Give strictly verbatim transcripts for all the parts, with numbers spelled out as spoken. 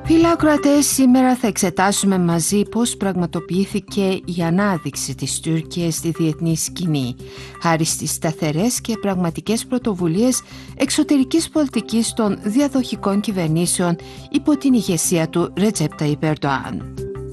Φίλοι ακροατές, σήμερα θα εξετάσουμε μαζί πώς πραγματοποιήθηκε η ανάδειξη της Τουρκίας στη διεθνή σκηνή, χάρη στις σταθερές και πραγματικές πρωτοβουλίες εξωτερικής πολιτικής των διαδοχικών κυβερνήσεων υπό την ηγεσία του Ρετζέπ Ταγιπ Ερντοάν.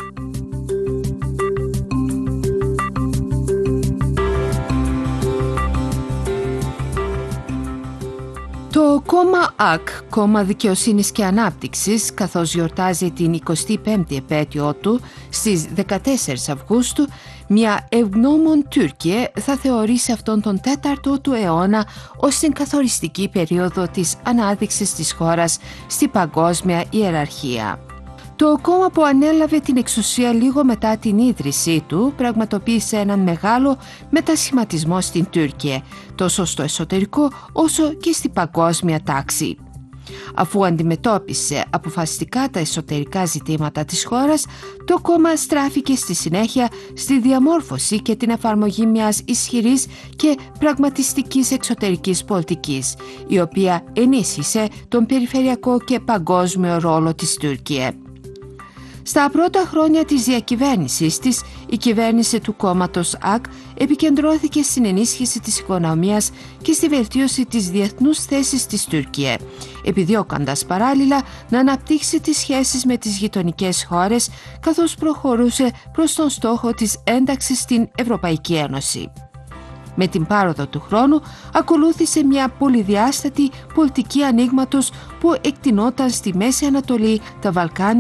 Το κόμμα ΑΚ, Κόμμα Δικαιοσύνης και Ανάπτυξης, καθώς γιορτάζει την εικοστή πέμπτη επέτειο του στις δεκατέσσερις Αυγούστου, μια ευγνώμων Τουρκία θα θεωρήσει αυτόν τον τέταρτο του αιώνα ως την καθοριστική περίοδο της ανάδειξης της χώρας στη παγκόσμια ιεραρχία. Το κόμμα που ανέλαβε την εξουσία λίγο μετά την ίδρυσή του πραγματοποίησε έναν μεγάλο μετασχηματισμό στην Τουρκία, τόσο στο εσωτερικό όσο και στην παγκόσμια τάξη. Αφού αντιμετώπισε αποφασιστικά τα εσωτερικά ζητήματα της χώρας, το κόμμα στράφηκε στη συνέχεια στη διαμόρφωση και την εφαρμογή μιας ισχυρής και πραγματιστικής εξωτερικής πολιτικής, η οποία ενίσχυσε τον περιφερειακό και παγκόσμιο ρόλο της Τουρκία. Στα πρώτα χρόνια της διακυβέρνησης της, η κυβέρνηση του κόμματος ΑΚ επικεντρώθηκε στην ενίσχυση της οικονομίας και στη βελτίωση της διεθνούς θέσης της Τουρκία, επιδιώκοντας παράλληλα να αναπτύξει τις σχέσεις με τις γειτονικές χώρες, καθώς προχωρούσε προς τον στόχο της ένταξης στην Ευρωπαϊκή Ένωση. Με την πάροδο του χρόνου ακολούθησε μια πολυδιάστατη πολιτική ανοίγματος που εκτινόταν στη Μέση Ανατολή, τα Βαλκάνια